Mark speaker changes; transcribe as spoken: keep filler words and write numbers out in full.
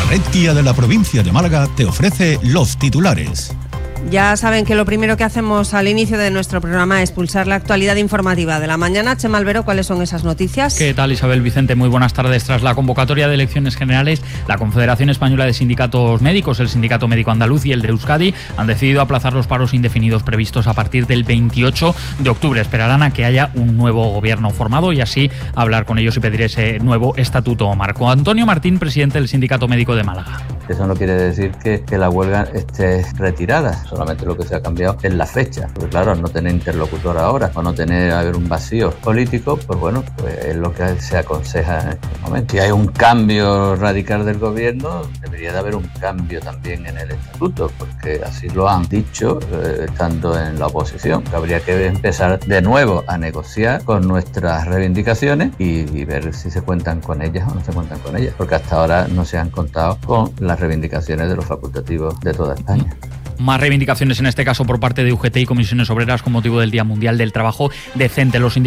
Speaker 1: red Kia de la provincia de Málaga te ofrece los titulares.
Speaker 2: Ya saben que lo primero que hacemos al inicio de nuestro programa es pulsar la actualidad informativa de la mañana. Chema Albero, ¿cuáles son esas noticias?
Speaker 3: ¿Qué tal, Isabel Vicente? Muy buenas tardes. Tras la convocatoria de elecciones generales, la Confederación Española de Sindicatos Médicos, el Sindicato Médico Andaluz y el de Euskadi han decidido aplazar los paros indefinidos previstos a partir del veintiocho de octubre. Esperarán a que haya un nuevo gobierno formado y así hablar con ellos y pedir ese nuevo estatuto marco. Antonio Martín, presidente del Sindicato Médico de Málaga.
Speaker 4: Eso no quiere decir que, que la huelga esté retirada, solamente lo que se ha cambiado es la fecha. Porque claro, al no tener interlocutor ahora, o no tener haber un vacío político, pues bueno, pues es lo que se aconseja en este momento. Si hay un cambio radical del gobierno, debería de haber un cambio también en el estatuto, porque así lo han dicho eh, estando en la oposición. Que habría que empezar de nuevo a negociar con nuestras reivindicaciones y, y ver si se cuentan con ellas o no se cuentan con ellas, porque hasta ahora no se han contado con las reivindicaciones de los facultativos de toda España.
Speaker 3: Más reivindicaciones en este caso por parte de U G T y Comisiones Obreras con motivo del Día Mundial del Trabajo Decente. Los